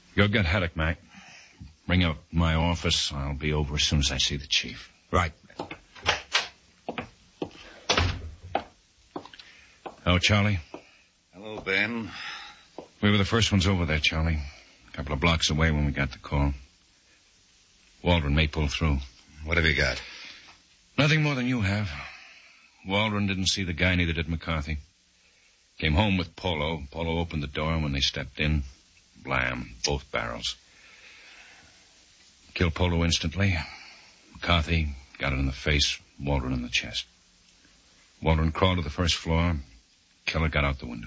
Go get Haddock, Mac. Bring up my office. I'll be over as soon as I see the chief. Right. Oh, Charlie. Hello, Ben. We were the first ones over there, Charlie. A couple of blocks away when we got the call. Waldron may pull through. What have you got? Nothing more than you have. Waldron didn't see the guy, neither did McCarthy. Came home with Polo. Polo opened the door, and when they stepped in, blam, both barrels. Killed Polo instantly. McCarthy got it in the face, Waldron in the chest. Waldron crawled to the first floor. Killer got out the window.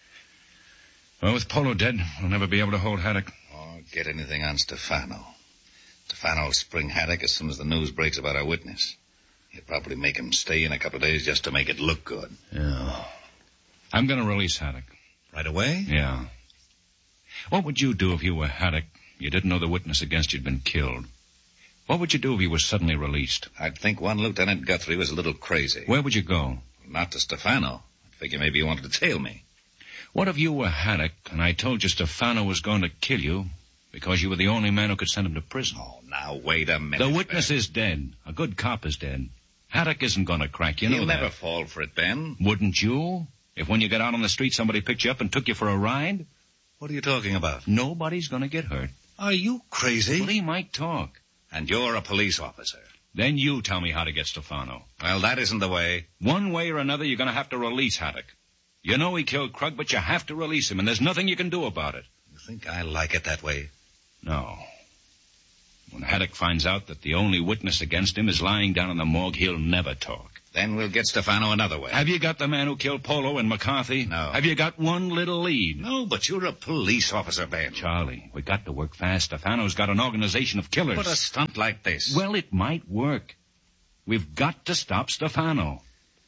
Well, with Polo dead, we'll never be able to hold Haddock. Or get anything on Stefano. Stefano will spring Haddock as soon as the news breaks about our witness. He'll probably make him stay in a couple of days just to make it look good. Yeah. I'm going to release Haddock. Right away? Yeah. What would you do if you were Haddock? You didn't know the witness against you'd been killed. What would you do if he was suddenly released? I'd think one Lieutenant Guthrie was a little crazy. Where would you go? Not to Stefano. I'd figure maybe he wanted to tail me. What if you were Haddock and I told you Stefano was going to kill you because you were the only man who could send him to prison? Oh, now, wait a minute, The witness Ben. is dead. A good cop is dead. Haddock isn't going to crack you, know He'll that. never fall for it, Ben. Wouldn't you? If when you got out on the street somebody picked you up and took you for a ride? What are you talking about? Nobody's going to get hurt. Are you crazy? Well, he might talk. And you're a police officer. Then you tell me how to get Stefano. Well, that isn't the way. One way or another, you're going to have to release Haddock. You know he killed Krug, but you have to release him, and there's nothing you can do about it. You think I like it that way? No. When Haddock finds out that the only witness against him is lying down in the morgue, he'll never talk. Then we'll get Stefano another way. Have you got the man who killed Polo and McCarthy? No. Have you got one little lead? No, but you're a police officer, Ben. Charlie, we got to work fast. Stefano's got an organization of killers. But a stunt like this. Well, it might work. We've got to stop Stefano.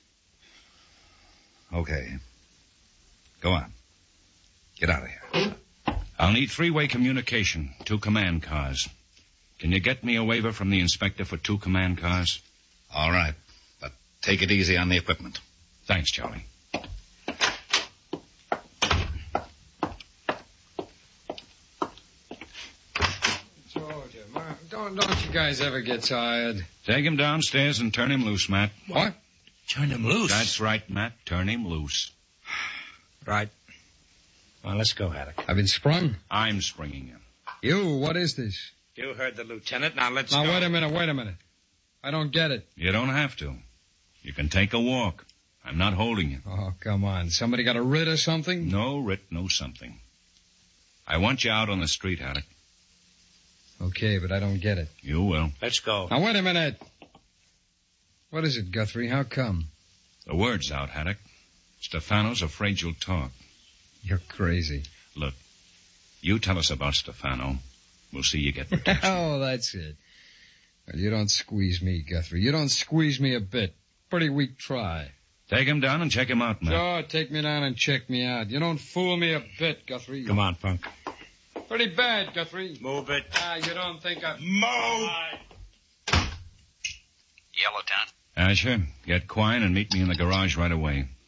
Okay. Go on. Get out of here. I'll need three-way communication, 2 command cars. Can you get me a waiver from the inspector for 2 command cars? All right. But take it easy on the equipment. Thanks, Charlie. Don't you guys ever get tired? Take him downstairs and turn him loose, Matt. What? Turn him loose. That's right, Matt. Turn him loose. Right. Well, let's go, Haddock. I've been sprung. I'm springing him. You, what is this? You heard the lieutenant. Now let's Now, go. wait a minute. I don't get it. You don't have to. You can take a walk. I'm not holding you. Oh, come on. Somebody got a writ or something? No writ, no something. I want you out on the street, Haddock. Okay, but I don't get it. You will. Let's go. Now, wait a minute. What is it, Guthrie? How come? The word's out, Haddock. Stefano's afraid you'll talk. You're crazy. Look, you tell us about Stefano. We'll see you get protection. Oh, that's it. Well, you don't squeeze me, Guthrie. You don't squeeze me a bit. Pretty weak try. Take him down and check him out, Matt. Sure, take me down and check me out. You don't fool me a bit, Guthrie. Come on, Punk. Pretty bad, Guthrie. Move it. You don't think I... Move! Yeah, Lieutenant. Asher, get Quine and meet me in the garage right away.